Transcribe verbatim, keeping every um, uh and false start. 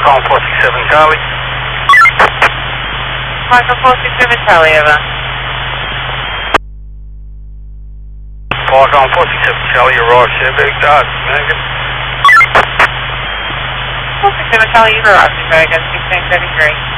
Call four six seven Charlie. Michael four six seven Charlie, over. Falcon four six seven Charlie, arrived Sandberg, Dart, Megan. four six seven Charlie, you've arrived in Bergen, sixteen thirty-three.